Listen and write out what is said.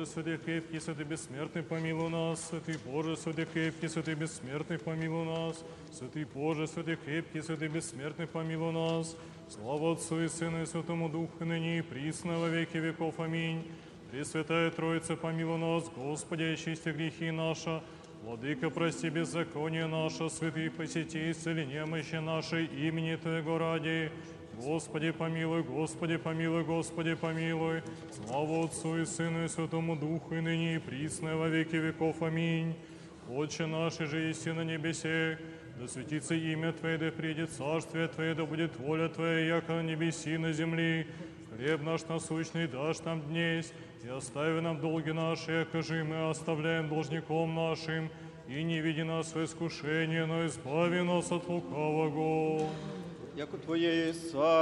святый крепкий, святый бессмертный, помилуй нас. Святый Боже, святый крепкий, святый бессмертный, помилуй нас. Святый Боже, святый крепкий, святый бессмертный, помилуй нас. Слава Отцу и Сыну и Святому Духу, ныне и присно во веки веков. Аминь. Пресвятая Троица, помилуй нас. Господи, очисти грехи наши. Владыка, прости беззаконие наше. Святый, посети, исцели немощи нашей имени Твоего ради. Господи, помилуй, Господи, помилуй, Господи, помилуй. Слава Отцу и Сыну и Святому Духу, и ныне и присно во веки веков. Аминь. Отче наш, же еси на небесе, да светится имя Твое, да придет царствие Твое, да будет воля Твоя, яко на небеси на земли. Хлеб наш насущный дашь нам днесь, и остави нам долги наши, яко же мы оставляем должником нашим, и не веди нас в искушение, но избави нас от лукавого. Яко Твое есть